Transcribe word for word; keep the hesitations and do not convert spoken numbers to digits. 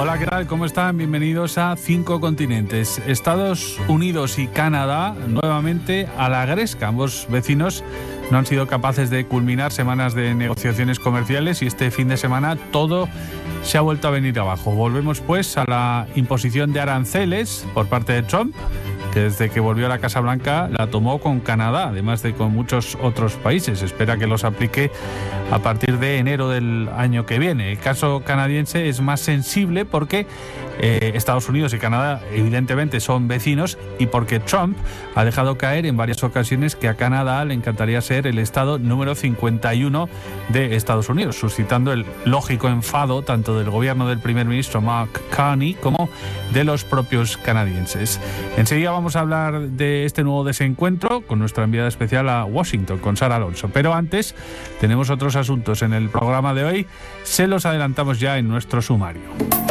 Hola, ¿qué tal? ¿Cómo están? Bienvenidos a Cinco Continentes. Estados Unidos y Canadá nuevamente a la gresca. Ambos vecinos no han sido capaces de culminar semanas de negociaciones comerciales y este fin de semana todo se ha vuelto a venir abajo. Volvemos pues a la imposición de aranceles por parte de Trump, que desde que volvió a la Casa Blanca la tomó con Canadá, además de con muchos otros países. Espera que los aplique a partir de enero del año que viene. El caso canadiense es más sensible porque eh, Estados Unidos y Canadá evidentemente son vecinos y porque Trump ha dejado caer en varias ocasiones que a Canadá le encantaría ser el estado número cincuenta y uno de Estados Unidos, suscitando el lógico enfado tanto del gobierno del primer ministro Mark Carney como de los propios canadienses. Enseguida vamos Vamos a hablar de este nuevo desencuentro con nuestra enviada especial a Washington, con Sara Alonso. Pero antes, tenemos otros asuntos en el programa de hoy. Se los adelantamos ya en nuestro sumario.